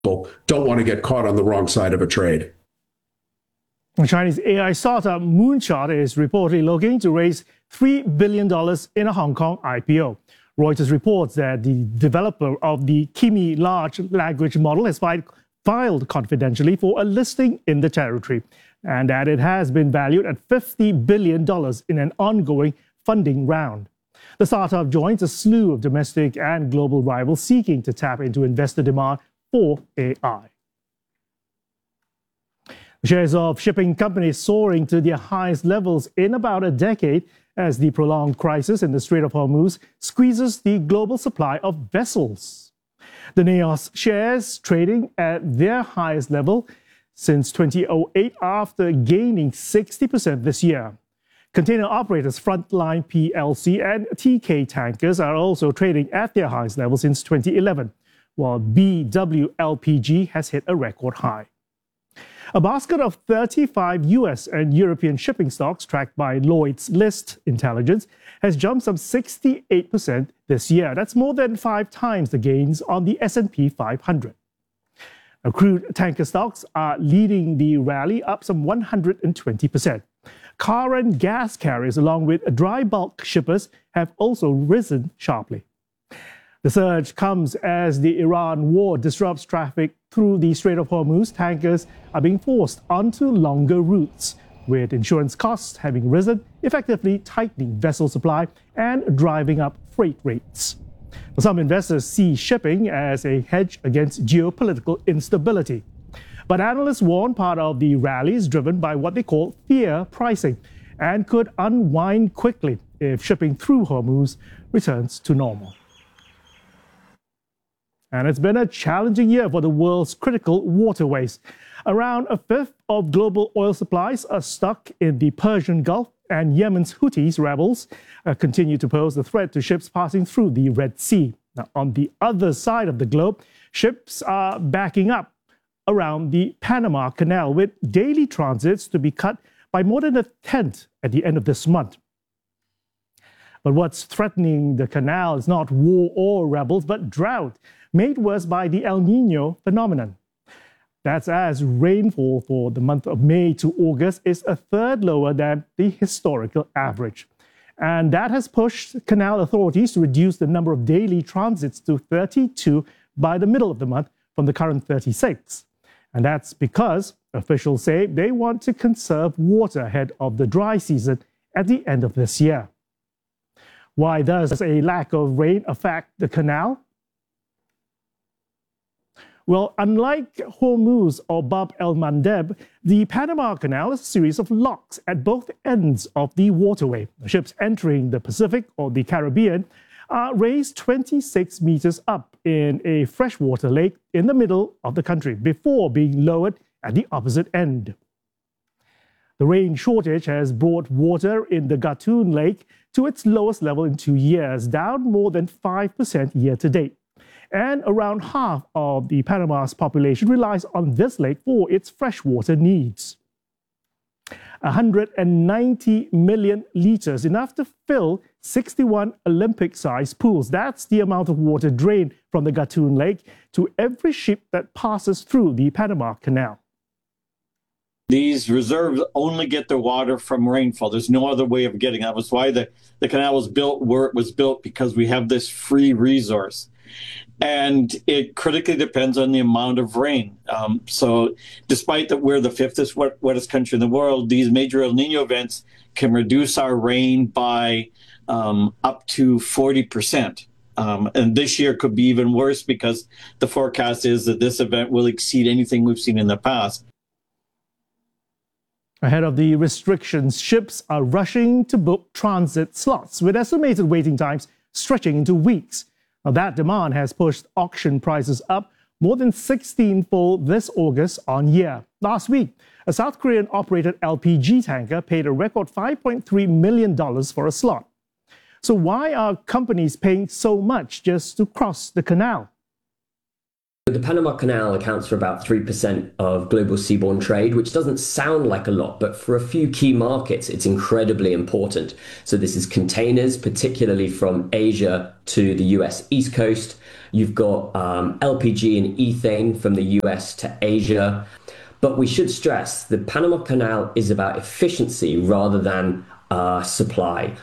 People don't want to get caught on the wrong side of a trade. The Chinese AI startup Moonshot is reportedly looking to raise $3 billion in a Hong Kong IPO. Reuters reports that the developer of the Kimi large language model has filed confidentially for a listing in the territory, and that it has been valued at $50 billion in an ongoing funding round. The startup joins a slew of domestic and global rivals seeking to tap into investor demand for AI. Shares of shipping companies soaring to their highest levels in about a decade as the prolonged crisis in the Strait of Hormuz squeezes the global supply of vessels. The NEOS shares trading at their highest level since 2008 after gaining 60% this year. Container operators Frontline PLC and TK Tankers are also trading at their highest level since 2011, while BW LPG has hit a record high. A basket of 35 US and European shipping stocks tracked by Lloyd's List Intelligence has jumped some 68% this year. That's more than 5 times the gains on the S&P 500. Crude tanker stocks are leading the rally, up some 120%. Car and gas carriers, along with dry bulk shippers, have also risen sharply. The surge comes as the Iran war disrupts traffic through the Strait of Hormuz. Tankers are being forced onto longer routes, with insurance costs having risen, effectively tightening vessel supply and driving up freight rates. Some investors see shipping as a hedge against geopolitical instability. But analysts warn part of the rally is driven by what they call fear pricing and could unwind quickly if shipping through Hormuz returns to normal. And it's been a challenging year for the world's critical waterways. Around a fifth of global oil supplies are stuck in the Persian Gulf, and Yemen's Houthis rebels continue to pose a threat to ships passing through the Red Sea. Now, on the other side of the globe, ships are backing up around the Panama Canal, with daily transits to be cut by more than a tenth at the end of this month. But what's threatening the canal is not war or rebels, but drought, made worse by the El Niño phenomenon. That's as rainfall for the month of May to August is a third lower than the historical average. And that has pushed canal authorities to reduce the number of daily transits to 32 by the middle of the month from the current 36. And that's because officials say they want to conserve water ahead of the dry season at the end of this year. Why does a lack of rain affect the canal? Well, unlike Hormuz or Bab el-Mandeb, the Panama Canal is a series of locks at both ends of the waterway. Ships entering the Pacific or the Caribbean are raised 26 meters up in a freshwater lake in the middle of the country before being lowered at the opposite end. The rain shortage has brought water in the Gatun Lake to its lowest level in 2 years, down more than 5% year to date. And around half of the Panama's population relies on this lake for its freshwater needs. 190 million liters, enough to fill 61 Olympic-sized pools. That's the amount of water drained from the Gatun Lake to every ship that passes through the Panama Canal. These reserves only get their water from rainfall. There's no other way of getting it. That was why the canal was built where it was built, because we have this free resource. And it critically depends on the amount of rain. So despite that we're the fifth wettest country in the world, these major El Nino events can reduce our rain by up to 40%. And this year could be even worse because the forecast is that this event will exceed anything we've seen in the past. Ahead of the restrictions, ships are rushing to book transit slots, with estimated waiting times stretching into weeks. Now, that demand has pushed auction prices up more than 16-fold this August on year. Last week, a South Korean-operated LPG tanker paid a record $5.3 million for a slot. So why are companies paying so much just to cross the canal? The Panama Canal accounts for about 3% of global seaborne trade, which doesn't sound like a lot, but for a few key markets, it's incredibly important. So this is containers, particularly from Asia to the US East Coast. You've got LPG and ethane from the US to Asia. But we should stress the Panama Canal is about efficiency rather than supply.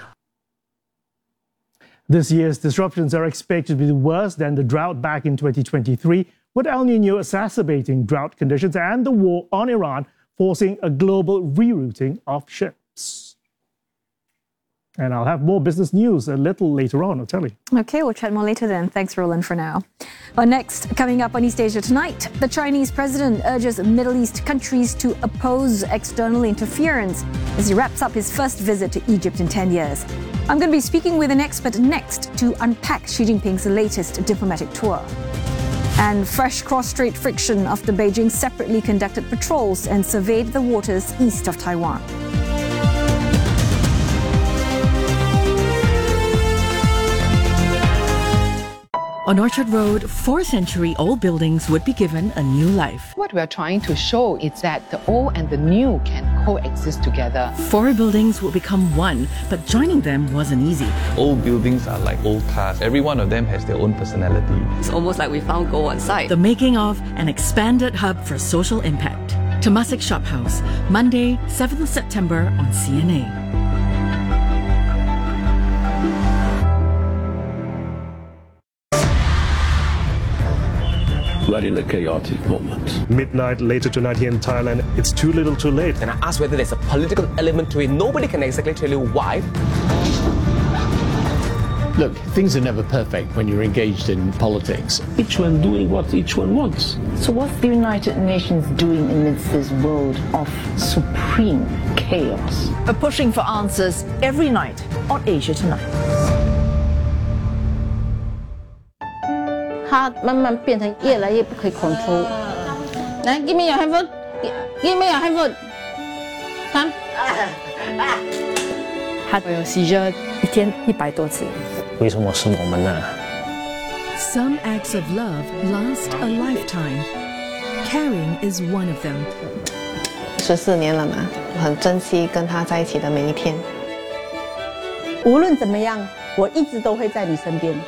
This year's disruptions are expected to be worse than the drought back in 2023, with El Nino exacerbating drought conditions and the war on Iran forcing a global rerouting of ships. And I'll have more business news a little later on, I'll tell you. Okay, we'll chat more later then. Thanks, Roland, for now. Well, next, coming up on East Asia Tonight, the Chinese president urges Middle East countries to oppose external interference as he wraps up his first visit to Egypt in 10 years. I'm going to be speaking with an expert next to unpack Xi Jinping's latest diplomatic tour. And fresh cross-strait friction after Beijing separately conducted patrols and surveyed the waters east of Taiwan. On Orchard Road, 4-century-old buildings would be given a new life. What we are trying to show is that the old and the new can coexist together. 4 buildings would become one, but joining them wasn't easy. Old buildings are like old cars. Every one of them has their own personality. It's almost like we found gold on site. The making of an expanded hub for social impact. Temasek Shop House, Monday, 7th of September on CNA. We're in a chaotic moment. Midnight later tonight here in Thailand, it's too little too late. And I asked whether there's a political element to it. Nobody can exactly tell you why. Look, things are never perfect when you're engaged in politics. Each one doing what each one wants. So what's the United Nations doing amidst this world of supreme chaos? We're pushing for answers every night on Asia Tonight. 它慢慢变成越来越不可以 control。来 ，give me your hand food， give me your hand food， come。 他有 seizure 一天100多次。 为什么是我们呢？ Some acts of love last a lifetime. Caring is one of them. 14年了嘛，我很珍惜跟他在一起的每一天。 无论怎么样，我一直都会在你身边。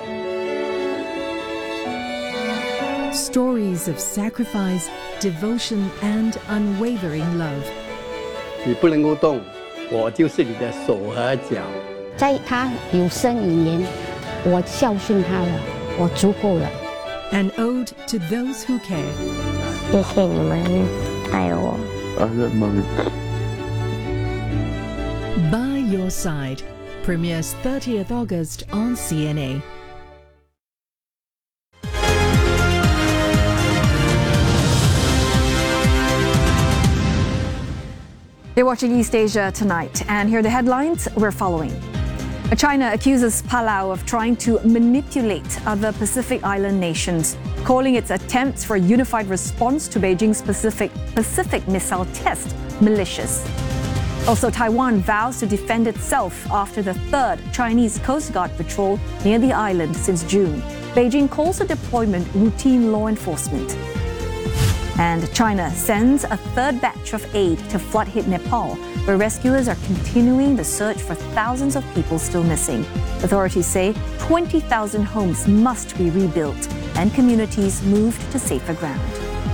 Stories of sacrifice, devotion, and unwavering love. 你不能够动，我就是你的手和脚。 在他有生以年，我孝顺他了，我足够了。 An ode to those who care. 谢谢你们爱我。 By Your Side premieres 30th August on CNA. You're watching East Asia Tonight, and here are the headlines we're following. China accuses Palau of trying to manipulate other Pacific Island nations, calling its attempts for a unified response to Beijing's Pacific missile test malicious. Also, Taiwan vows to defend itself after the third Chinese Coast Guard patrol near the island since June. Beijing calls the deployment routine law enforcement. And China sends a third batch of aid to flood-hit Nepal, where rescuers are continuing the search for thousands of people still missing. Authorities say 20,000 homes must be rebuilt and communities moved to safer ground.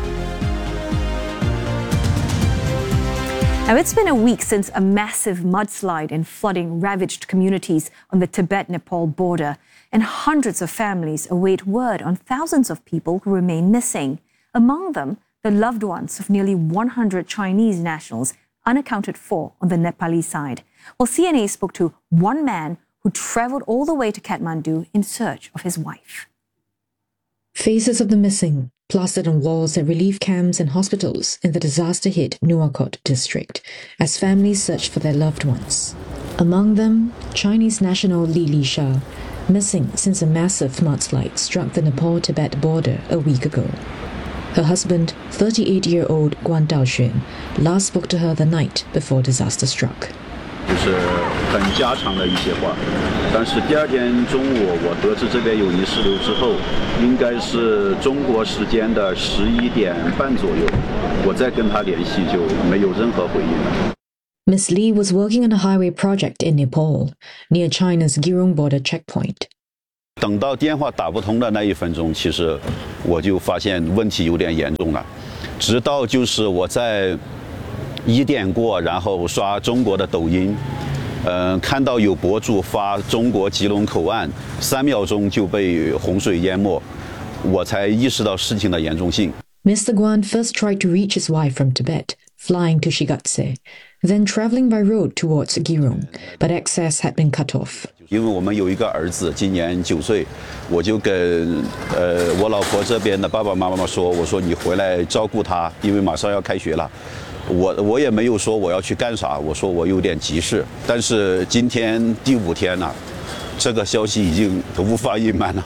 Now, it's been a week since a massive mudslide and flooding ravaged communities on the Tibet-Nepal border, and hundreds of families await word on thousands of people who remain missing. Among them, the loved ones of nearly 100 Chinese nationals unaccounted for on the Nepalese side. Well, CNA spoke to one man who traveled all the way to Kathmandu in search of his wife. Faces of the missing plastered on walls at relief camps and hospitals in the disaster-hit Nuwakot district as families search for their loved ones. Among them, Chinese national Li Lisha, missing since a massive mudslide struck the Nepal-Tibet border a week ago. Her husband, 38-year-old Guan Daoxuan, last spoke to her the night before disaster struck. 就是很家常的一些话。但是第二天中午，我得知这边有泥石流之后，应该是中国时间的11点半左右，我再跟他联系就没有任何回应了。 Ms. Lee was working on a highway project in Nepal, near China's Girong border checkpoint. 等到电话打不通的那1分钟，其实我就发现问题有点严重了。直到就是我在1点过，然后刷中国的抖音，看到有博主发中国吉隆口岸3秒钟就被洪水淹没，我才意识到事情的严重性。 Mr. Guan first tried to reach his wife from Tibet, flying to Shigatse, then traveling by road towards Girong, but access had been cut off. 因为我们有一个儿子，今年9岁，我就跟我老婆这边的爸爸妈妈说，我说你回来照顾他，因为马上要开学了。我也没有说我要去干啥，我说我有点急事。但是今天第5天了，这个消息已经无法隐瞒了。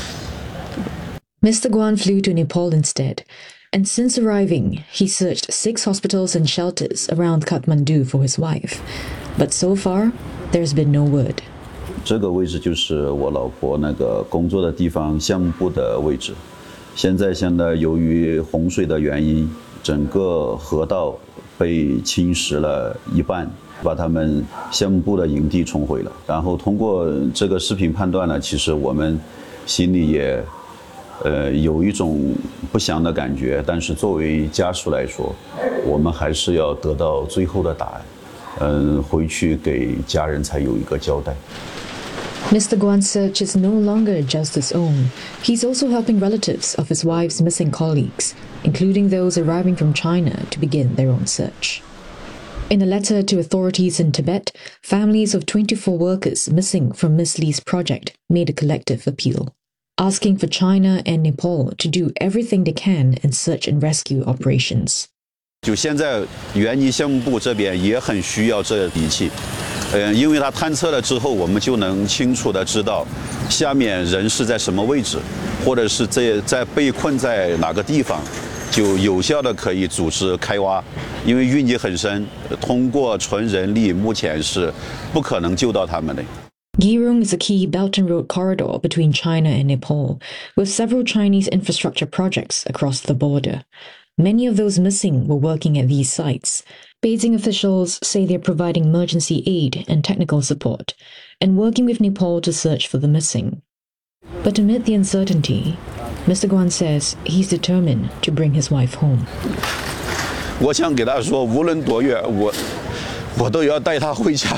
Mr. Guan flew to Nepal instead, and since arriving, he searched 6 hospitals and shelters around Kathmandu for his wife. But so far, there's been no word. 这个位置就是我老婆那个工作的地方，项目部的位置。现在由于洪水的原因，整个河道被侵蚀了一半，把他们项目部的营地冲毁了。然后通过这个视频判断呢，其实我们心里也有一种不祥的感觉，但是作为家属来说，我们还是要得到最后的答案，回去给家人才有一个交代。 Mr. Guan's search is no longer just his own. He's also helping relatives of his wife's missing colleagues, including those arriving from China, to begin their own search. In a letter to authorities in Tibet, families of 24 workers missing from Ms. Lee's project made a collective appeal, asking for China and Nepal to do everything they can in search and rescue operations. 就现在原泥项目部这边也很需要这仪器，因为它探测了之后，我们就能清楚的知道下面人是在什么位置，或者是在被困在哪个地方，就有效的可以组织开挖。因为淤泥很深，通过纯人力目前是不可能救到他们的。 Girong is a key Belt and Road corridor between China and Nepal, with several Chinese infrastructure projects across the border. Many of those missing were working at these sites. Beijing officials say they're providing emergency aid and technical support, and working with Nepal to search for the missing. But amid the uncertainty, Mr. Guan says he's determined to bring his wife home. 我想给他说，无论多远，我都要带他回家。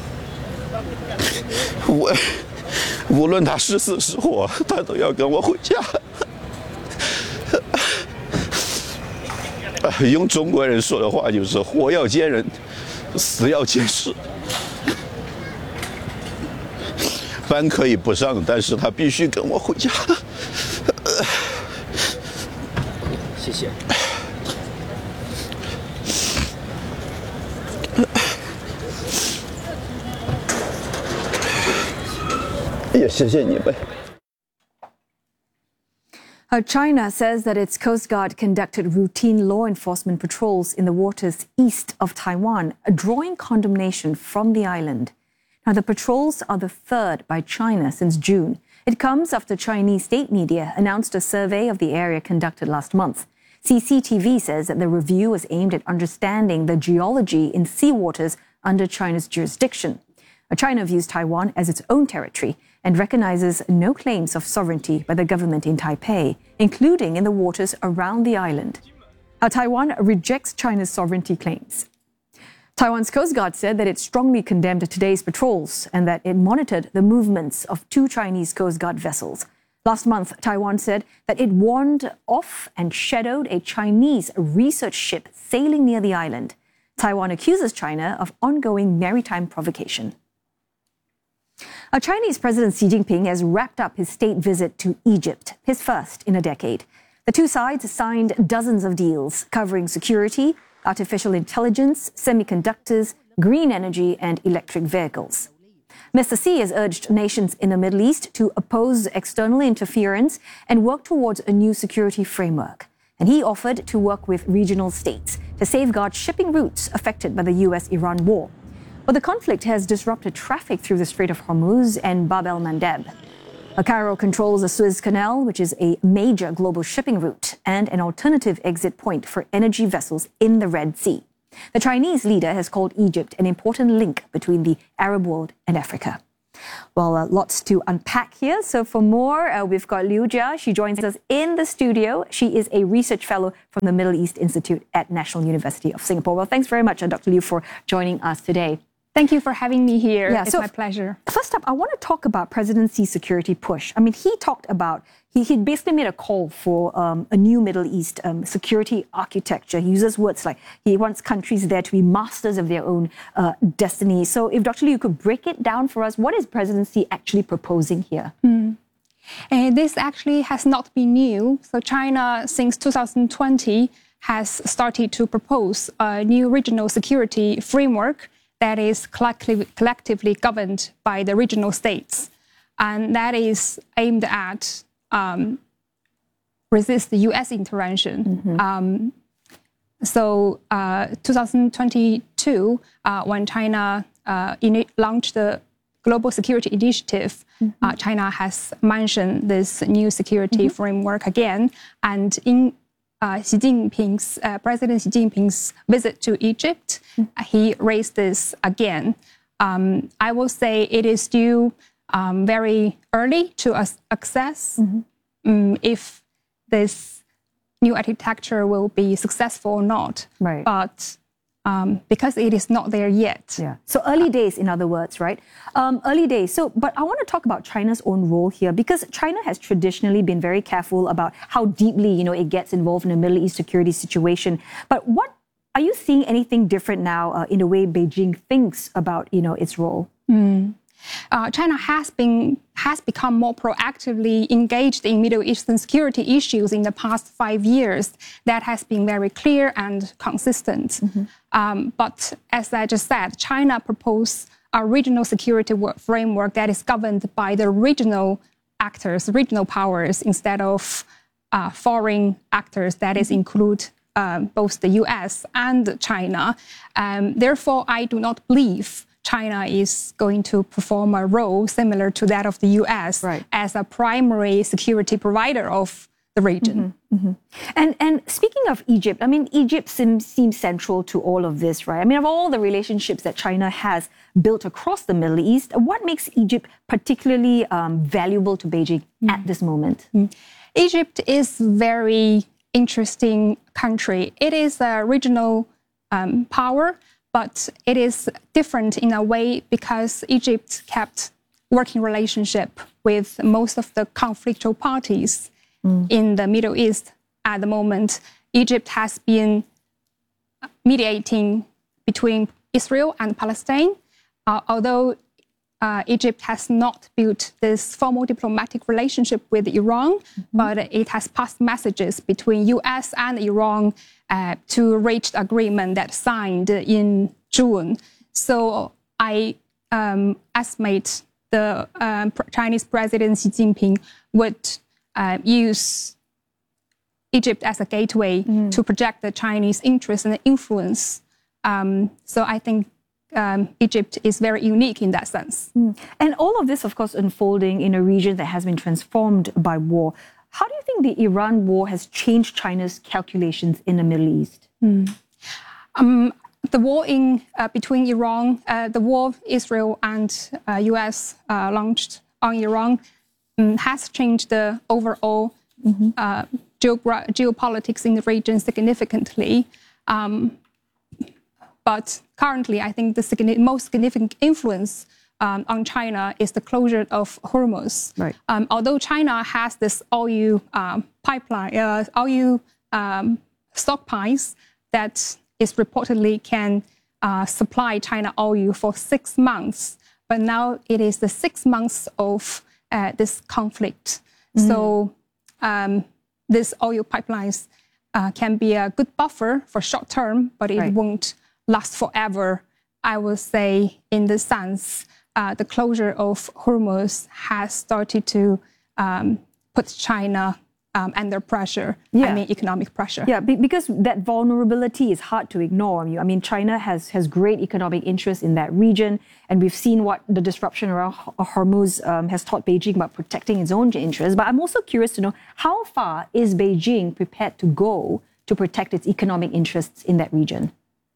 无论他是死是活，他都要跟我回家。用中国人说的话就是“活要见人，死要见尸”。班可以不上，但是他必须跟我回家。 谢谢。 也谢谢你们。 China says that its Coast Guard conducted routine law enforcement patrols in the waters east of Taiwan, drawing condemnation from the island. Now, the patrols are the third by China since June. It comes after Chinese state media announced a survey of the area conducted last month. CCTV says that the review was aimed at understanding the geology in seawaters under China's jurisdiction. China views Taiwan as its own territory and recognizes no claims of sovereignty by the government in Taipei, including in the waters around the island. Taiwan rejects China's sovereignty claims. Taiwan's Coast Guard said that it strongly condemned today's patrols and that it monitored the movements of 2 Chinese Coast Guard vessels. Last month, Taiwan said that it warned off and shadowed a Chinese research ship sailing near the island. Taiwan accuses China of ongoing maritime provocation. Chinese President Xi Jinping has wrapped up his state visit to Egypt, his first in a decade. The two sides signed dozens of deals covering security, artificial intelligence, semiconductors, green energy, and electric vehicles. Mr. Xi has urged nations in the Middle East to oppose external interference and work towards a new security framework. And he offered to work with regional states to safeguard shipping routes affected by the US-Iran war. Well, the conflict has disrupted traffic through the Strait of Hormuz and Bab el-Mandeb. Cairo controls the Suez Canal, which is a major global shipping route and an alternative exit point for energy vessels in the Red Sea. The Chinese leader has called Egypt an important link between the Arab world and Africa. Well, lots to unpack here. So for more, we've got Liu Jia. She joins us in the studio. She is a research fellow from the Middle East Institute at National University of Singapore. Well, thanks very much, Dr. Liu, for joining us today. Thank you for having me here. Yeah, it's my pleasure. First up, I want to talk about President Xi's security push. I mean, he talked about, he basically made a call for a new Middle East security architecture. He uses words like he wants countries there to be masters of their own destiny. So if Dr. Liu could break it down for us, what is President Xi actually proposing here? This actually has not been new. So China, since 2020, has started to propose a new regional security framework that is collectively governed by the regional states. And that is aimed at resist the U.S. intervention. So 2022, when China launched the Global Security Initiative, China has mentioned this new security framework again. And in President Xi Jinping's visit to Egypt, he raised this again. I will say it is still very early to assess if this new architecture will be successful or not. Right. But because it is not there yet. Yeah. So early days, in other words, right? Early days. So, but I want to talk about China's own role here, because China has traditionally been very careful about how deeply, it gets involved in a Middle East security situation. But what are you seeing anything different now in the way Beijing thinks about, its role? China has become more proactively engaged in Middle Eastern security issues in the past 5 years. That has been very clear and consistent. But as I just said, China proposed a regional security framework that is governed by the regional actors, regional powers, instead of foreign actors that include both the US and China. Therefore, I do not believe China is going to perform a role similar to that of the US as a primary security provider of the region. And speaking of Egypt, I mean, Egypt seems central to all of this, right? I mean, of all the relationships that China has built across the Middle East, what makes Egypt particularly valuable to Beijing at this moment? Egypt is a very interesting country. It is a regional power, but it is different in a way because Egypt kept working relationship with most of the conflictual parties in the Middle East at the moment. Egypt has been mediating between Israel and Palestine, although Egypt has not built this formal diplomatic relationship with Iran, but it has passed messages between US and Iran to reach the agreement that signed in June. So I estimate the Chinese President Xi Jinping would use Egypt as a gateway to project the Chinese interest and influence. So I think Egypt is very unique in that sense. And all of this, of course, unfolding in a region that has been transformed by war. How do you think the Iran war has changed China's calculations in the Middle East? The war between Iran, the war Israel and US launched on Iran has changed the overall geopolitics in the region significantly. But currently, I think the most significant influence on China is the closure of Hormuz. Right. Although China has this oil pipeline, oil stockpiles that is reportedly can supply China oil for 6 months, but now it is the 6 months of this conflict. So these oil pipelines can be a good buffer for short term, but it won't last forever. I would say, in this sense, the closure of Hormuz has started to put China under pressure. Economic pressure. Yeah, because that vulnerability is hard to ignore. I mean, China has great economic interest in that region, and we've seen what the disruption around Hormuz has taught Beijing about protecting its own interests. But I'm also curious to know, how far is Beijing prepared to go to protect its economic interests in that region?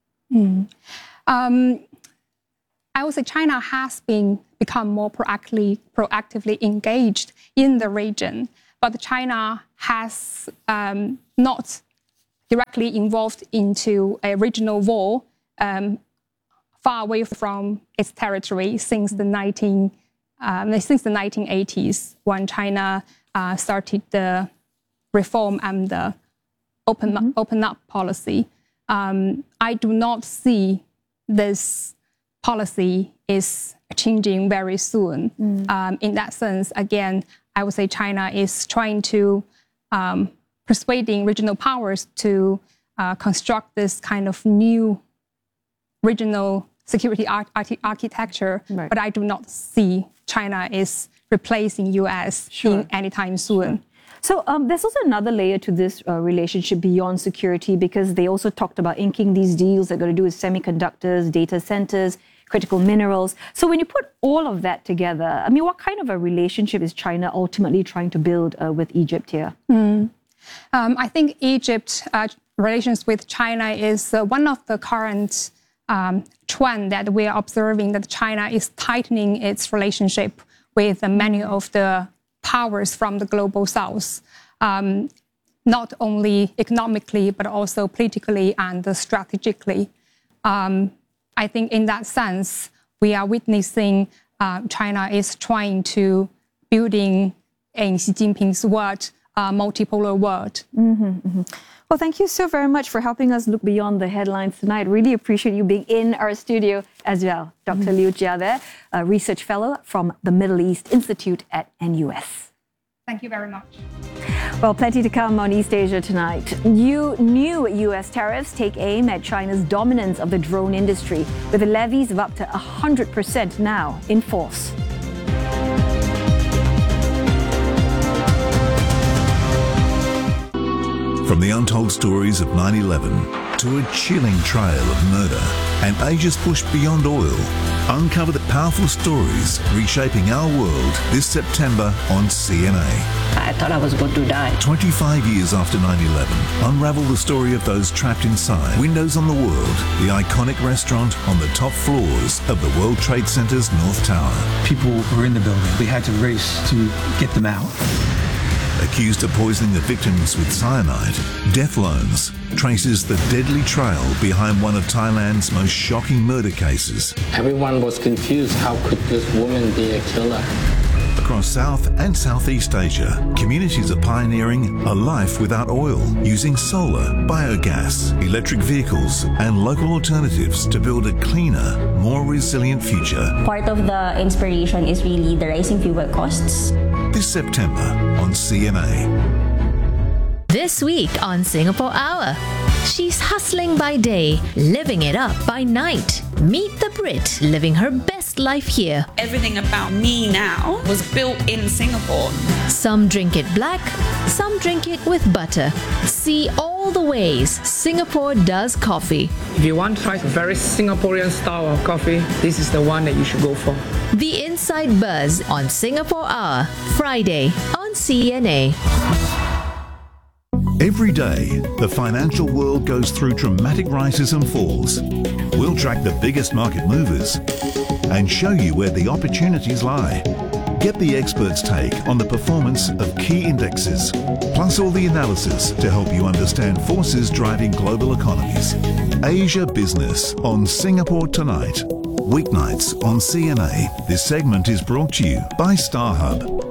I would say China has become more proactively engaged in the region, but China has not directly involved into a regional war far away from its territory since the 1980s, when China started the reform and the open up policy. I do not see this policy is changing very soon. In that sense, again, I would say China is trying to persuading regional powers to construct this kind of new regional security architecture. Right. But I do not see China is replacing U.S. in anytime soon. So there's also another layer to this relationship beyond security, because they also talked about inking these deals that are going to do with semiconductors, data centers, critical minerals. So when you put all of that together, I mean, what kind of a relationship is China ultimately trying to build with Egypt here? I think Egypt's relations with China is one of the current trend that we are observing, that China is tightening its relationship with many of the powers from the global south, not only economically, but also politically and strategically. I think in that sense, we are witnessing China is trying to building, in Xi Jinping's word, a multipolar world. Well, thank you so very much for helping us look beyond the headlines tonight. Really appreciate you being in our studio as well. Dr. Liu Jia there, a research fellow from the Middle East Institute at NUS. Thank you very much. Well, plenty to come on East Asia tonight. New U.S. tariffs take aim at China's dominance of the drone industry, with the levies of up to 100% now in force. From the untold stories of 9/11 to a chilling trail of murder and Asia's push beyond oil, uncover the powerful stories reshaping our world this September on CNA. I thought I was going to die. 25 years after 9/11, unravel the story of those trapped inside Windows on the World, the iconic restaurant on the top floors of the World Trade Center's North Tower. People were in the building. We had to race to get them out. Accused of poisoning the victims with cyanide, Death Loans traces the deadly trail behind one of Thailand's most shocking murder cases. Everyone was confused. How could this woman be a killer? Across South and Southeast Asia, communities are pioneering a life without oil, using solar, biogas, electric vehicles, and local alternatives to build a cleaner, more resilient future. Part of the inspiration is really the rising fuel costs. This September on CNA. This week on Singapore Hour, she's hustling by day, living it up by night. Meet the Brit living her best life here. Everything about me now was built in Singapore. Some drink it black, some drink it with butter. See all the ways Singapore does coffee. If you want to try a very Singaporean style of coffee, this is the one that you should go for. The Inside Buzz on Singapore Hour, Friday on CNA. Every day, the financial world goes through dramatic rises and falls. We'll track the biggest market movers and show you where the opportunities lie. Get the experts' take on the performance of key indexes, plus all the analysis to help you understand forces driving global economies. Asia Business on Singapore Tonight. Weeknights on CNA. This segment is brought to you by StarHub.